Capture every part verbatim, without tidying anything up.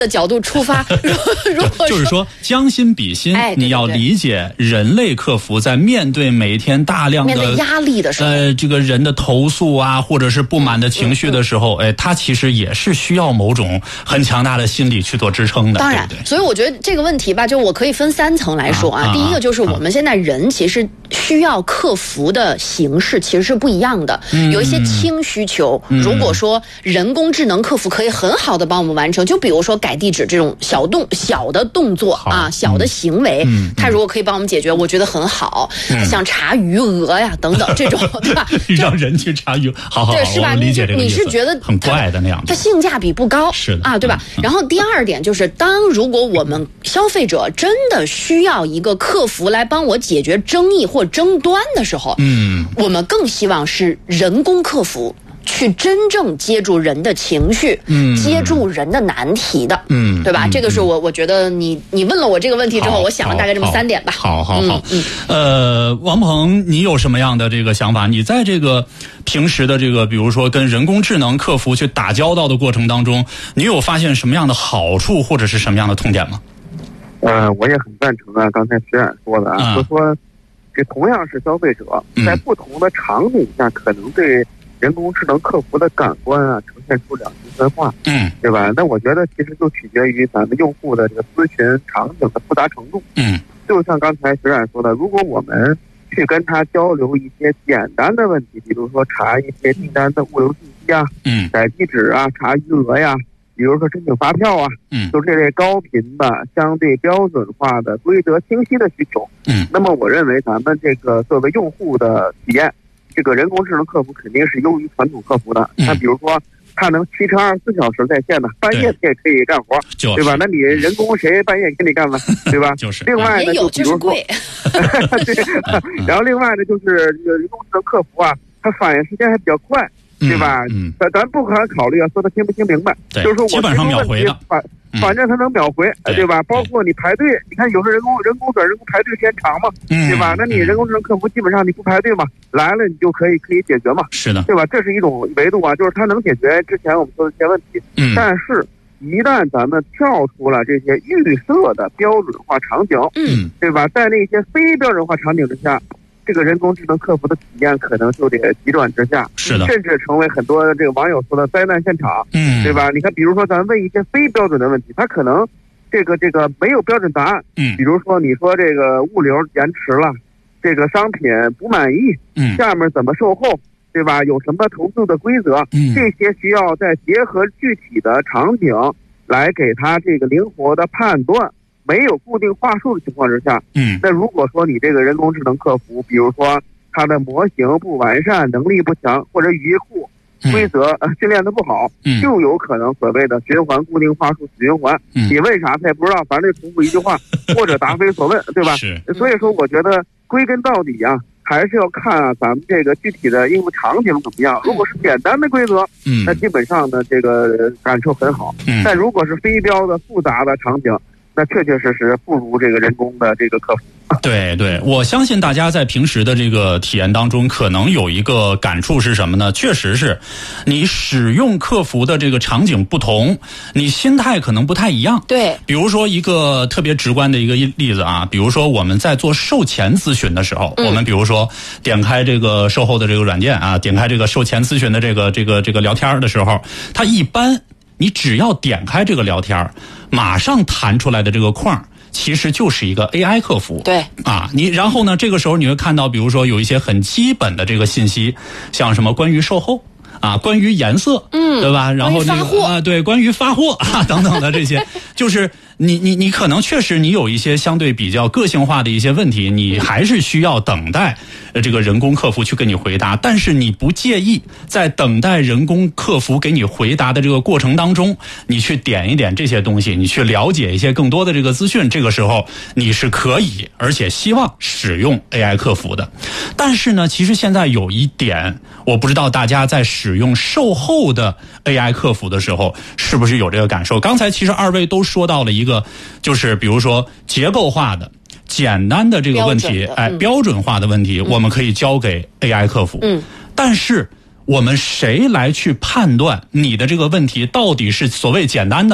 的角度出发，如果就是说将心比心， 哎、对对对， 你要理解人类客服在面对每天大量的面对压力的时候， 呃，这个人的投诉啊，或者是不满的情绪的时候，嗯嗯、哎，他其实也是需要某种很强大的心理去做支撑的。 当然， 对对， 所以我觉得这个问题吧，就我可以分三层来说啊。啊第一个就是我们现在人其实需要客服的形式其实是不一样的，嗯、有一些轻需求，嗯、如果说人工智能客服可以很好的帮我们完成，就比如说改地址这种小动小的动作啊，小的行为，嗯、它如果可以帮我们解决，我觉得很好。嗯、像查余额呀等等这种，对吧？ 让人去查余，好好好， 对，是吧？ 我理解这个意思。 你是觉得很怪的那样的， 它性价比不高， 是的啊，对吧？嗯、然后第二点就是，当如果我们消费者真的需要一个客服来帮我解决争议或争端的时候，嗯，我们更希望是人工客服。去真正接住人的情绪，嗯，接住人的难题的，嗯，对吧？嗯、这个是我我觉得你你问了我这个问题之后，我想了大概这么三点吧。 好好好，嗯，呃，王鹏，你有什么样的这个想法？你在这个平时的这个，比如说跟人工智能客服去打交道的过程当中，你有发现什么样的好处或者是什么样的痛点吗？ 呃，我也很赞成啊，刚才徐冉说的啊，就说这同样是消费者，在不同的场景下，可能对人工智能客服的感官啊，呈现出两极分化，嗯，对吧？那我觉得其实就取决于咱们用户的这个咨询场景的复杂程度，嗯，就像刚才徐冉说的，如果我们去跟他交流一些简单的问题，比如说查一些订单的物流信息啊，嗯，改地址啊，查余额呀，比如说申请发票啊，嗯，就这类高频的、相对标准化的、规则清晰的需求，嗯，那么我认为咱们这个作为用户的体验。这个人工智能客服肯定是优于传统客服的。那、嗯、比如说，它能七乘二十四小时在线的，半夜也可以干活，对吧？那你人工谁半夜给你干了，对吧？ 就是。 另外呢，就比如说，对，然后另外呢，就是这个人工智能客服啊，它反应时间还比较快，对吧？嗯。咱咱不可能考虑啊，说他听不听明白，就是说我基本上秒回了。 反正他能秒回，对, 对吧？包括你排队，你看有时候人工人工转人工排队时间长嘛，嗯、对吧？那你人工智能客服基本上你不排队嘛，来了你就可以可以解决嘛， 是的， 对吧？这是一种维度啊，就是它能解决之前我们说的一些问题。嗯，但是一旦咱们跳出了这些预设的标准化场景，嗯，对吧？在那些非标准化场景之下。这个人工智能客服的体验可能就得急转直下， 是的， 甚至成为很多这个网友说的灾难现场，嗯，对吧？你看，比如说咱问一些非标准的问题，他可能这个这个没有标准答案，嗯，比如说你说这个物流延迟了，这个商品不满意，嗯，下面怎么售后，对吧？有什么投诉的规则，嗯，这些需要再结合具体的场景来给他这个灵活的判断。没有固定话术的情况之下，嗯，那如果说你这个人工智能客服，比如说它的模型不完善、能力不强，或者语义库规则、嗯、呃训练的不好，嗯，就有可能所谓的循环固定话术死循环。嗯，你问啥他也不知道，反正重复一句话或者答非所问，对吧？ 是。 所以说，我觉得归根到底啊，还是要看啊咱们这个具体的应用场景怎么样。如果是简单的规则，嗯，那基本上呢这个感受很好。嗯，但如果是非标的复杂的场景。那确确实实不如这个人工的这个客服。 对对，我相信大家在平时的这个体验当中，可能有一个感触是什么呢？确实是，你使用客服的这个场景不同，你心态可能不太一样。 对， 比如说一个特别直观的一个例子啊，比如说我们在做售前咨询的时候，嗯、我们比如说点开这个售后的这个软件啊，点开这个售前咨询的这个这个这个聊天的时候，它一般你只要点开这个聊天，马上弹出来的这个框其实就是一个 A I 客服。 对啊，你然后呢，这个时候你会看到，比如说有一些很基本的这个信息，像什么关于售后啊，关于颜色，嗯，对吧？然后那个啊，对，关于发货啊等等的这些，就是你你你可能确实你有一些相对比较个性化的一些问题，你还是需要等待这个人工客服去跟你回答，但是你不介意在等待人工客服给你回答的这个过程当中，你去点一点这些东西，你去了解一些更多的这个资讯，这个时候你是可以而且希望使用 A I 客服的。但是呢，其实现在有一点，我不知道大家在使用售后的 A I 客服的时候是不是有这个感受。刚才其实二位都说到了一个，就是比如说结构化的简单的这个问题，哎，标准化的问题，我们可以交给 A I 客服。嗯，但是我们谁来去判断你的这个问题到底是所谓简单的，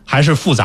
还是复杂？